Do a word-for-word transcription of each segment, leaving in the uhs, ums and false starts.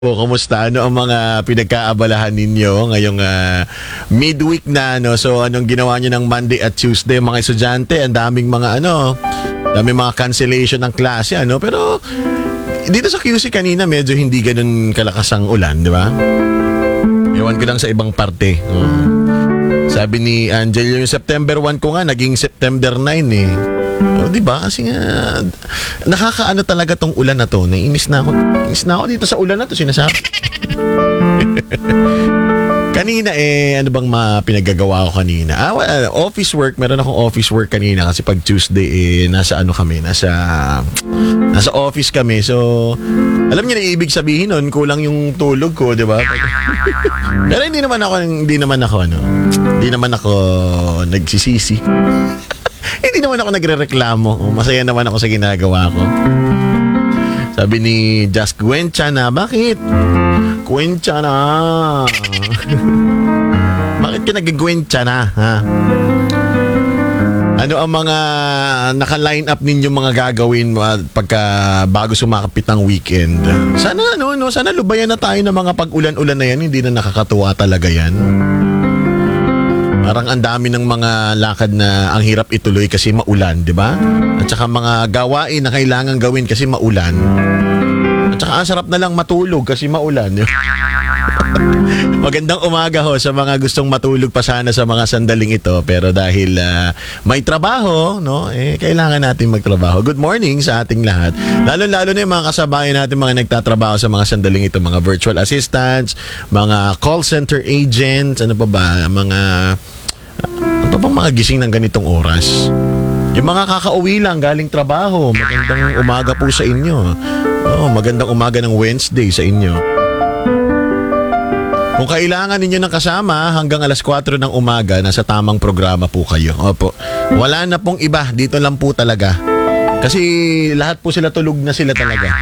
Po, kumusta? Ano ang mga pinagkaabalahan ninyo ngayong ah, midweek na, no? So, anong ginawa niyo ng Monday at Tuesday, mga estudyante? Ang daming mga ano, daming mga cancellation ng klase, ano? Pero dito sa Q C kanina, medyo hindi ganun kalakas ang ulan, di ba? Ewan ko lang sa ibang parte. Hmm. Sabi ni Angel, yung September first ko nga, naging September nine eh. O, di ba? Kasi nga, nakakaano talaga tong ulan na to. Naiinis na ako. Naiinis na ako dito sa ulan na to, sinasabi. Kanina eh, ano bang ma pinaggagawa ko kanina? Ah, well, office work. Meron akong office work kanina kasi pag Tuesday eh, nasa ano kami, nasa nasa office kami. So, alam niyo na ibig sabihin nun, kulang yung tulog ko, di ba? Pero hindi naman ako, hindi naman ako, ano, hindi naman ako nagsisisi. Hindi naman ako nagrereklamo. Masaya naman ako sa ginagawa ko. Sabi ni Just Gwencha na, bakit? Gwencha na. Bakit ka nag-Gwencha na, ha? Ano ang mga naka-line up ninyo mga gagawin pagka bago sumakapit ng weekend? Sana ano, no, sana lubayan na tayo ng mga pag-ulan-ulan na yan. Hindi na nakakatuwa talaga yan. Parang ang dami ng mga lakad na ang hirap ituloy kasi maulan, di ba? At saka mga gawain na kailangan gawin kasi maulan. At saka ang sarap na lang matulog kasi maulan. Magandang umaga ho sa mga gustong matulog pa sana sa mga sandaling ito. Pero dahil uh, may trabaho, no, eh, kailangan natin magtrabaho. Good morning sa ating lahat. Lalo-lalo na yung mga kasabayan natin, mga nagtatrabaho sa mga sandaling ito. Mga virtual assistants, mga call center agents, ano pa ba, mga... Ano pa bang mga gising ng ganitong oras? Yung mga kakauwi lang galing trabaho, magandang umaga po sa inyo. Oh, magandang umaga ng Wednesday sa inyo. Kung kailangan ninyo ng kasama hanggang alas kwatro ng umaga, nasa tamang programa po kayo. Opo. Wala na pong iba, dito lang po talaga. Kasi lahat po sila tulog na sila talaga.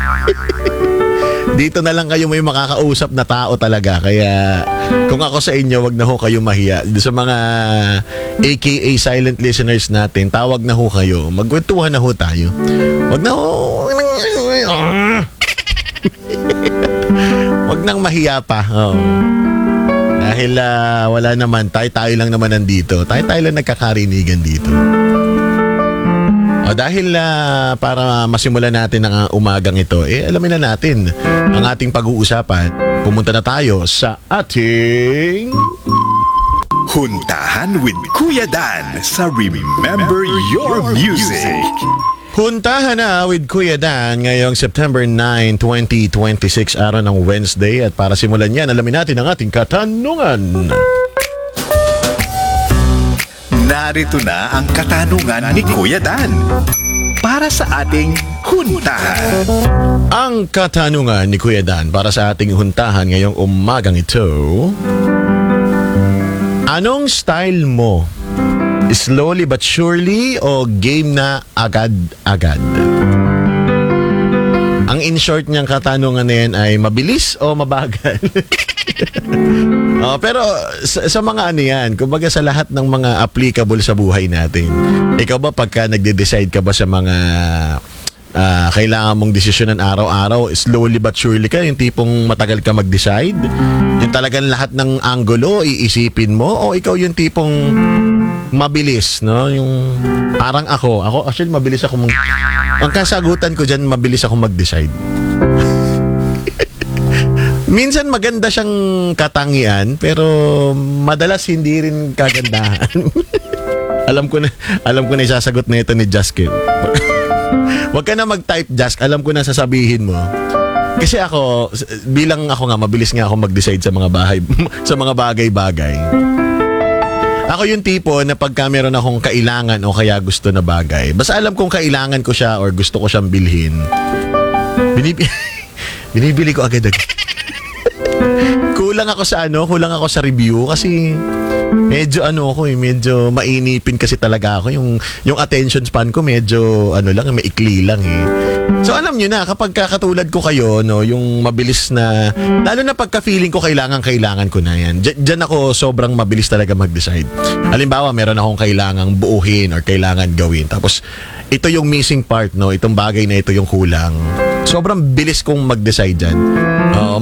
Dito na lang kayo may makakausap na tao talaga. Kaya kung ako sa inyo, wag na ho kayo mahiya. Sa mga A K A silent listeners natin, tawag na ho kayo. Magkwentuhan na ho tayo. Wag na ho. Wag nang mahiya pa. Oh. Dahil uh, wala naman, tayo-tayo lang naman nandito. Tayo-tayo lang nagkakarinigan dito. O dahil uh, para masimulan natin ang umagang ito, eh alamin na natin ang ating pag-uusapan. Pumunta na tayo sa ating Huntahan with Kuya Dan sa Remember Your Music. Huntahan na with Kuya Dan ngayong September ninth, twenty twenty-six, araw ng Wednesday. At para simulan yan, alamin natin ang ating katanungan. Narito na ang katanungan ni Kuya Dan para sa ating huntahan. Ang katanungan ni Kuya Dan para sa ating huntahan ngayong umagang ito: anong style mo? Slowly but surely o game na agad-agad? Ang in short niyang katanungan na yan ay mabilis o mabagal? Oh, pero sa, sa mga ano yan, kumbaga sa lahat ng mga applicable sa buhay natin. Ikaw ba pagka nagde-decide ka ba sa mga uh, kailangan mong desisyonan araw-araw, slowly but surely ka, yung tipong matagal ka mag-decide? Yung talagang lahat ng anggulo iisipin mo? O ikaw yung tipong mabilis, no? Yung parang ako, ako actually mabilis ako mag... Ang kasagutan ko dyan, mabilis ako mag-decide. Minsan maganda siyang katangian, pero madalas hindi rin kagandahan. Alam ko na, alam ko na isasagot na ito ni Jaskin. Huwag ka na mag-type, Jask. Alam ko na sasabihin mo. Kasi ako, bilang ako nga, mabilis nga ako mag-decide sa mga bahay, sa mga bagay-bagay. Ako yung tipo na pagka meron akong kailangan o kaya gusto na bagay, basta alam kong kailangan ko siya or gusto ko siyang bilhin, binib- binibili ko agad-agad. Kulang ako sa ano, kulang ako sa review kasi medyo ano ako eh, medyo mainipin kasi talaga ako. Yung, yung attention span ko medyo ano lang, maikli lang eh. So alam nyo na, kapag kakatulad ko kayo, no, yung mabilis na, lalo na pagka feeling ko kailangan, kailangan ko na yan. D- Diyan ako sobrang mabilis talaga mag-decide. Halimbawa, meron akong kailangang buuhin or kailangan gawin. Tapos, ito yung missing part, no, itong bagay na ito yung kulang. sobrang bilis kong mag-decide dyan. Oo,